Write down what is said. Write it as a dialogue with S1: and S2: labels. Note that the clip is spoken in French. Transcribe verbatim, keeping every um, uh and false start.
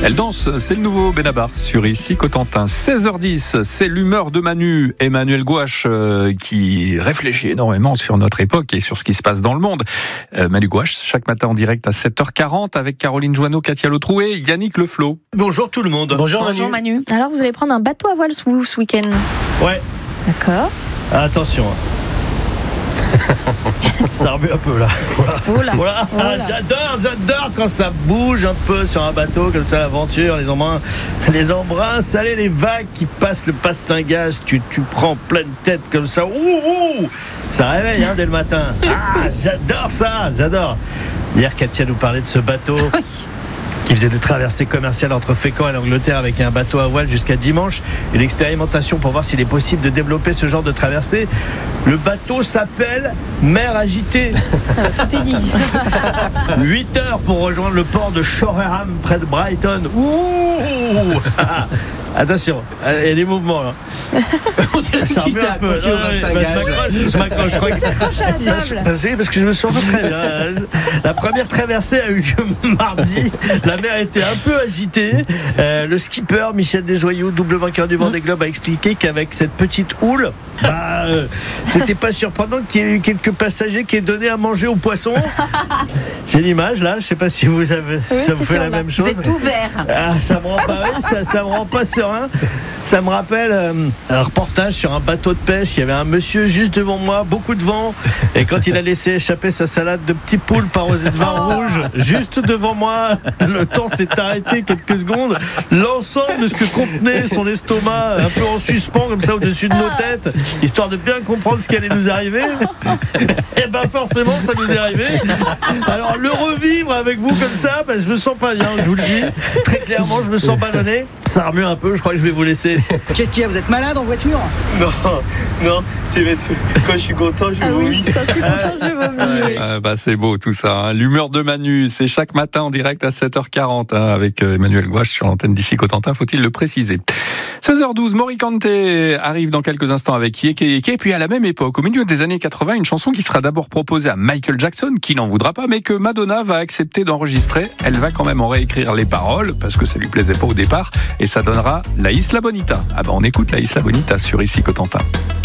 S1: Elle danse, c'est le nouveau Benabar sur Ici Cotentin. seize heures dix, c'est l'humeur de Manu. Emmanuel Gouache euh, qui réfléchit énormément sur notre époque et sur ce qui se passe dans le monde. Euh, Manu Gouache, chaque matin en direct à sept heures quarante avec Caroline Joanneau, Katia Lautroué et Yannick Leflot.
S2: Bonjour tout le monde.
S3: Bonjour,
S4: Bonjour Manu. Manu. Alors vous allez prendre un bateau à voile ce ce week-end.
S2: Ouais.
S4: D'accord.
S2: Attention. Ça remue un peu là. Voilà.
S4: Oula.
S2: Voilà.
S4: Oula.
S2: Ah, j'adore, j'adore quand ça bouge un peu sur un bateau comme ça, l'aventure, les embruns, les embruns, salés, les vagues qui passent le pastingage, tu, tu prends pleine tête comme ça. Ouh, ouh, ça réveille hein, dès le matin. Ah, j'adore ça, j'adore. Hier, Katia nous parlait de ce bateau.
S4: Oui.
S2: Qui faisait des traversées commerciales entre Fécamp et l'Angleterre avec un bateau à voile jusqu'à dimanche. Une expérimentation pour voir s'il est possible de développer ce genre de traversée. Le bateau s'appelle Mer Agitée.
S4: Ah, tout est dit.
S2: huit heures pour rejoindre le port de Shoreham près de Brighton. Ouh. Attention, il y a des mouvements là.
S3: On dirait
S2: Ça
S3: qu'il
S2: remue
S3: s'est
S2: un peu.
S3: accroché au
S2: Ah ouais, bah,
S3: bastingage.
S2: je m'accroche, je m'accroche. Je crois que
S4: Accroché à la
S2: parce,
S4: table.
S2: parce que- parce que je me sens pas très bien. La première traversée a eu lieu mardi. La mer était un peu agitée. Euh, le skipper Michel Desjoyaux, double vainqueur du Vendée Globe, a expliqué qu'avec cette petite houle, bah, euh, c'était pas surprenant qu'il y ait eu quelques passagers qui aient donné à manger aux poissons. J'ai l'image là. Je sais pas si vous avez,
S4: Oui,
S2: ça vous
S4: c'est
S2: fait
S4: sûr,
S2: la
S4: là.
S2: même chose.
S4: Vous êtes tout vert.
S2: Ah, ça me rend pas, ouais, ça, ça me rend pas serein. Ça me rappelle euh, un reportage sur un bateau de pêche. Il y avait un monsieur juste devant moi, beaucoup de vent, et quand il a laissé échapper sa salade de petits poules arrosée de vin rouge, juste devant moi, le temps s'est arrêté quelques secondes. L'ensemble de ce que contenait son estomac, un peu en suspens comme ça au-dessus de nos têtes, histoire de bien comprendre ce qui allait nous arriver. Et ben forcément, ça nous est arrivé. Alors le revivre avec vous comme ça, ben, je me sens pas bien, je vous le dis. Très clairement, je me sens ballonné. Ça remue un peu, je crois que je vais vous laisser.
S5: Qu'est-ce qu'il y a? Vous êtes malade en voiture?
S6: Non, non, c'est parce que quand je suis content, je
S4: Ah
S6: vomis.
S4: oui, quand je suis content, je vomis. Oui.
S1: Euh, bah, c'est beau tout ça. Hein. L'humeur de Manu, c'est chaque matin en direct à sept heures quarante hein, avec euh, Emmanuel Gouache sur l'antenne d'Ici Cotentin, faut-il le préciser. seize heures douze, Morikante arrive dans quelques instants avec Yeke Yeke. Et puis à la même époque, au milieu des années quatre-vingts, une chanson qui sera d'abord proposée à Michael Jackson, qui n'en voudra pas, mais que Madonna va accepter d'enregistrer. Elle va quand même en réécrire les paroles, parce que ça lui plaisait pas au départ, et ça donnera La Isla Bonita. Ah bah on écoute La Isla Bonita sur Ici Cotentin.